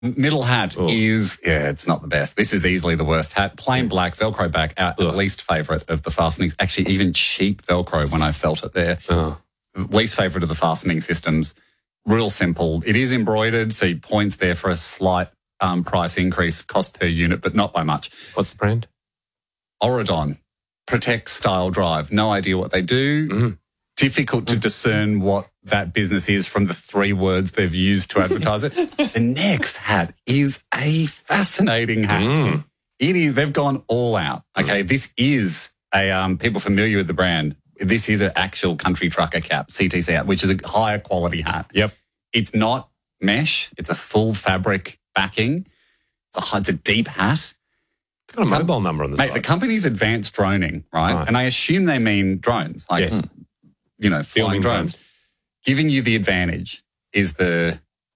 Middle hat is, it's not the best. This is easily the worst hat. Plain black, Velcro back, our least favourite of the fastenings. Actually, even cheap Velcro when I felt it there. Least favourite of the fastening systems. Real simple. It is embroidered, so points there for a slight price increase, cost per unit, but not by much. What's the brand? Oridon. Protect Style Drive. No idea what they do. Difficult to discern what that business is from the 3 words they've used to advertise it. The next hat is a fascinating hat. It is. They've gone all out. Okay, this is a people familiar with the brand. This is an actual country trucker cap, CTC hat, which is a higher quality hat. Yep. It's not mesh. It's a full fabric backing. It's a deep hat. It's got a mobile number on the side. The company's Advanced Droning, right? And I assume they mean drones, like, flying drones. Giving you the advantage is the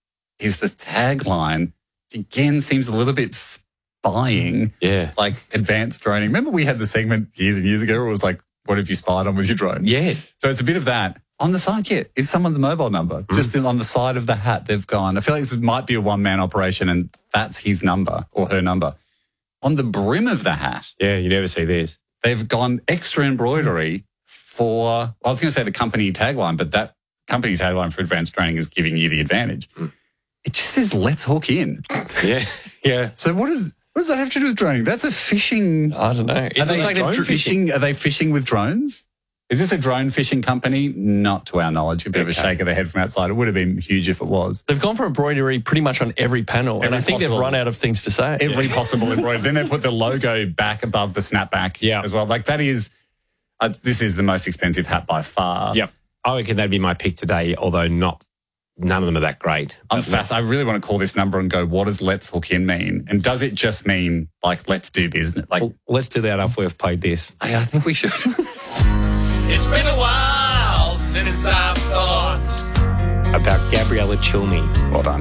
tagline. Again, seems a little bit spying. Yeah. Like advanced droning. Remember we had the segment years and years ago where it was like, what have you spied on with your drone? Yes. So it's a bit of that. On the side, is someone's mobile number. Just on the side of the hat, they've gone. I feel like this might be a one-man operation and that's his number or her number. On the brim of the hat. Yeah, you never see this. They've gone extra embroidery for, I was going to say the company tagline, but that company tagline for Advanced Droning is giving you the advantage. It just says, let's hook in. Yeah. So what does that have to do with droning? That's a fishing. I don't know. Are they like drone fishing? Are they fishing with drones? Is this a drone fishing company? Not to our knowledge. A bit of a shake of the head from outside. It would have been huge if it was. They've gone for embroidery pretty much on every panel, and I think they've run out of things to say. Every possible embroidery. Then they put the logo back above the snapback as well. Like that is, this is the most expensive hat by far. Yep. I reckon that'd be my pick today, although none of them are that great. I'm fast. I really want to call this number and go, what does let's hook in mean? And does it just mean like, let's do business? Like, let's do that after we've played this. I think we should. It's been a while since I've thought about Gabriella Cilmi. Well done.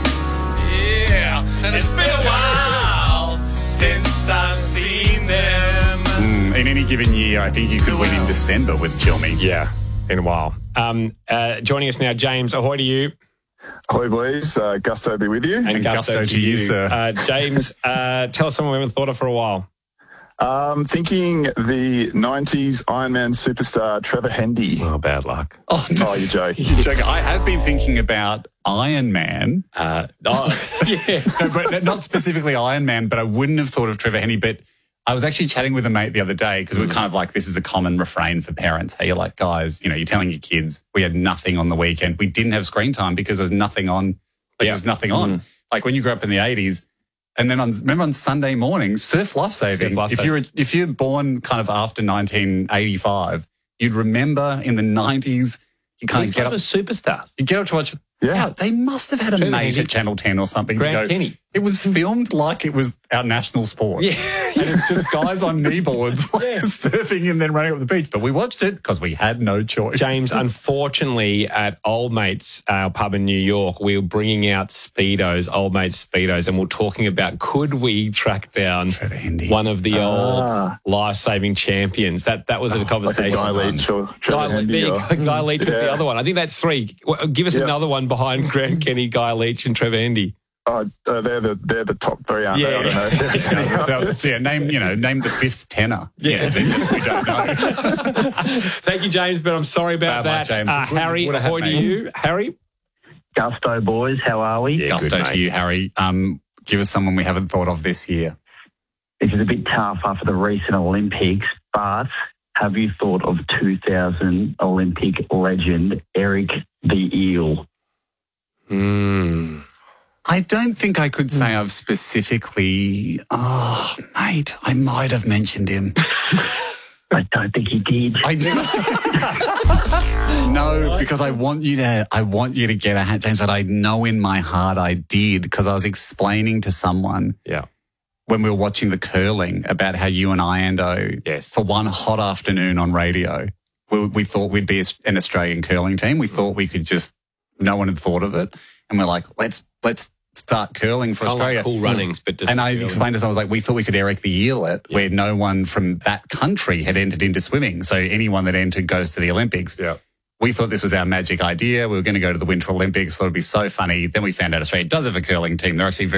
Yeah, and it's been a while since I've seen them. In any given year, I think you could win in December with Cilmi. Yeah, in a while. Joining us now, James. Ahoy to you. Ahoy, boys. Gusto be with you. And gusto to you, sir. James, tell us someone we haven't thought of for a while. Thinking the 90s Ironman superstar Trevor Hendy. Oh, bad luck. Oh, you're joking. You're joking. I have been thinking about Iron Man. Yeah. No, but not specifically Iron Man, but I wouldn't have thought of Trevor Hendy. But I was actually chatting with a mate the other day because we're kind of like, this is a common refrain for parents. Hey, you're like, guys, you're telling your kids we had nothing on the weekend. We didn't have screen time because there's nothing on. There was nothing on. Like when you grew up in the 80s, and then remember on Sunday mornings, surf life saving. If you're born kind of after 1985, you'd remember in the 90s, you kind of get up. Superstars. You get up to watch. Yeah, they must have had a mate at Channel 10 or something. Grant Kenny. It was filmed like it was our national sport. Yeah. And it's just guys on kneeboards surfing and then running up the beach. But we watched it because we had no choice. James, unfortunately, at Old Mates, our pub in New York, we were bringing out Speedos, Old Mates Speedos, and we're talking about could we track down one of the old life-saving champions. That was a conversation. Like a Guy Leach or Trevor Hendy. Guy Leach was the other one. I think that's 3. Give us another one behind Grant Kenny, Guy Leach and Trevor Hendy. They're the top 3, aren't they? I don't know if there's anyone else. Name the 5th tenor. Yeah. We don't know. Thank you, James, but I'm sorry about that. James. Harry, ahoy to you. Harry? Gusto, boys. How are we? Yeah, Gusto to you, Harry. Give us someone we haven't thought of this year. This is a bit tough after the recent Olympics, but have you thought of 2000 Olympic legend Eric the Eel? I don't think I could say I've specifically... Oh, mate, I might have mentioned him. I don't think he did. I did. No, because I want you to get a hat, James, but I know in my heart I did because I was explaining to someone when we were watching the curling about how you and I, Ando, for one hot afternoon on radio, we thought we'd be an Australian curling team. We thought we could just... No one had thought of it. And we're like, let's start curling for Australia. Like Cool Runnings, but just... And I explained to someone, I was like, we thought we could Eric the Eel it, where no one from that country had entered into swimming. So anyone that entered goes to the Olympics. Yeah. we thought this was our magic idea. We were going to go to the Winter Olympics. Thought it'd be so funny. Then we found out Australia does have a curling team. They're actually very